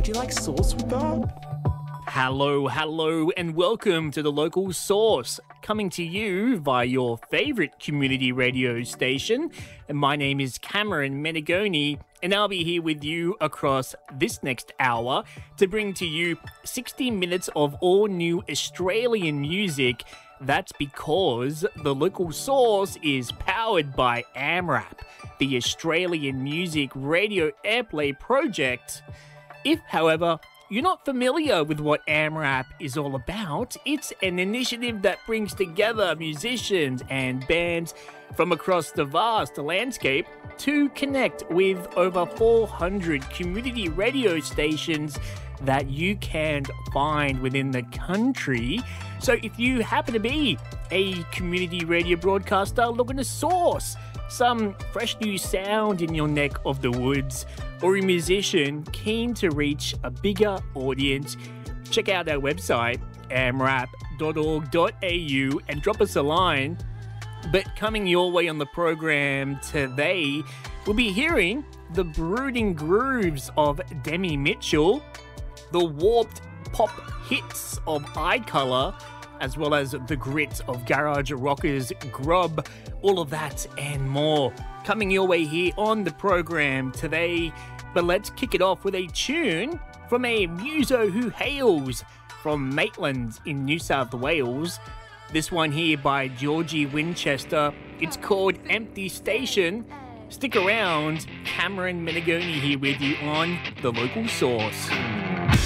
would you like sauce with that? Hello, and welcome to the Local Source, coming to you via your favourite community radio station. And my name is Cameron Menegoni, and I'll be here with you across this next hour to bring to you 60 minutes of all new Australian music. That's because the Local Source is powered by AMRAP, the Australian Music Radio Airplay project. If, however, you're not familiar with what AMRAP is all about, it's an initiative that brings together musicians and bands from across the vast landscape to connect with over 400 community radio stations that you can find within the country. So if you happen to be a community radio broadcaster looking to source some fresh new sound in your neck of the woods, or a musician keen to reach a bigger audience, check out our website, amrap.org.au, and drop us a line. But coming your way on the program today, we'll be hearing the brooding grooves of Demi Mitchell, the warped pop hits of Eye Colour, as well as the grit of garage rockers Grub, all of that and more. Coming your way here on the program today, but let's kick it off with a tune from a muso who hails from Maitland in New South Wales. This one here by Georgie Winchester. It's called Empty Station. Stick around, Cameron Menegoni here with you on The Local Source.